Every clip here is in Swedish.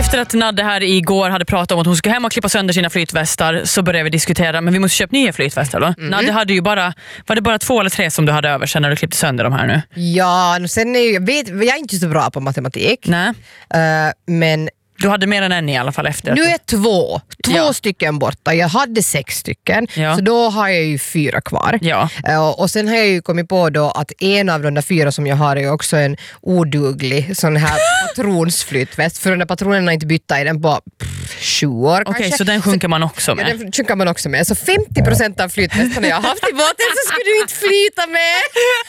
Efter att Nadde här igår hade pratat om att hon skulle hem och klippa sönder sina flytvästar så började vi diskutera, men vi måste köpa nya flytvästar då. Nadde hade ju var det bara 2 eller 3 som du hade över sen när du klippte sönder de här nu? Ja, sen jag är inte så bra på matematik. Nej. Men du hade mer än en i alla fall efter. Nu är 2 stycken borta. Jag hade 6 stycken. Ja. Så då har jag ju 4 kvar. Ja. Och sen har jag ju kommit på då att en av de där 4 som jag har är också en oduglig sån här patronsflytväst. För de där patronerna har inte bytta i den på 7 år kanske. Okej, så den sjunker man också med? Ja, den sjunker man också med. Så 50% av flytvästarna jag har haft i båten så skulle du inte flyta med.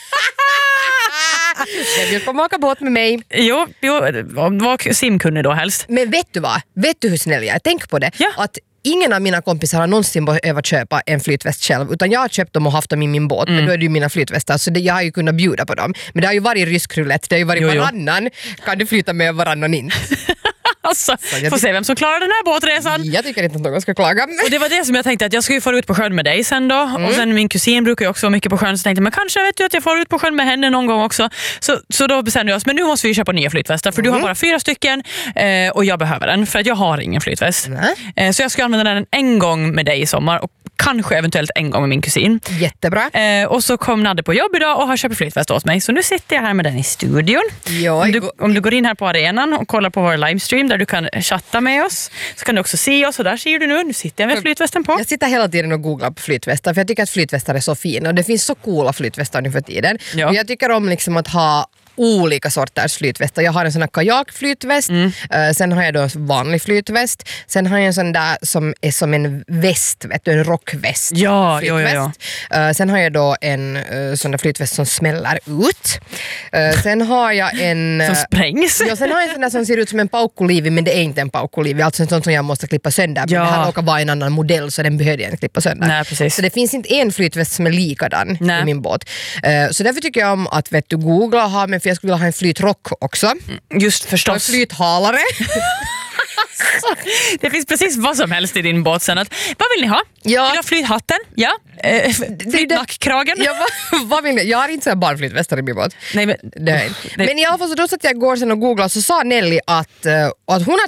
Jag kommer åka båt med mig. Jo, var simkunnig då helst. Men vet du vad? Vet du hur snäll jag är? Tänk på det. Ja. Att ingen av mina kompisar har någonsin behövt köpa en flytväst själv, utan jag har köpt dem och haft dem i min båt, men då är det ju mina flytvästar, så jag har ju kunnat bjuda på dem. Men det har ju varit rysk roulette, det har ju varit varannan. Kan du flyta med varannan inte? Alltså, får se vem som klarar den här båtresan. Jag tycker inte att någon ska klaga. Och det var det som jag tänkte, att jag ska ju få ut på sjön med dig sen då. Och sen min kusin brukar ju också vara mycket på sjön, så tänkte jag, men kanske vet du att jag får ut på sjön med henne någon gång också. Så då bestämde vi oss, men nu måste vi köpa nya flytvästar, för du har bara 4 stycken och jag behöver den, för att jag har ingen flytväst. Så jag ska använda den en gång med dig i sommar och kanske eventuellt en gång med min kusin. Jättebra. Och så kom Nadde på jobb idag och har köpt flytväst åt mig. Så nu sitter jag här med den i studion. Om du går in här på arenan och kollar på vår livestream där du kan chatta med oss, så kan du också se oss, och där ser du nu sitter jag med flytvästen på. Jag sitter hela tiden och googlar på flytvästar, för jag tycker att flytvästar är så fina och det finns så coola flytvästar nu för tiden. Ja. Och jag tycker om liksom att ha olika sorters flytvästar. Jag har en sån här kajakflytväst, sen har jag då en vanlig flytväst, sen har jag en sån där som är som en väst, vet du, en rockväst. Ja. Sen har jag då en sån där flytväst som smäller ut. Sen har jag en som sprängs. Ja, sen har jag en sån där som ser ut som en paukkulivi, men det är inte en paukkulivi, alltså en sån som jag måste klippa sönder. Men det här råkar vara en annan modell, så den behöver jag inte klippa sönder. Nej, precis. Så det finns inte en flytväst som är likadan i min båt. Så därför tycker jag om att du googla och ha, men för jag skulle vilja ha en flytrock också. Just förstås. Och en flythalare. Det finns precis vad som helst i din båt sen. Vad vill ni ha? Ja. Vill du ha flythatten? Ja. Flytnackkragen? Ja, vad vill ni? Jag har inte så här barnflytvästar i min båt. Nej, men i alla fall så då satt jag igår sen och googlade, så sa Nelly att hon har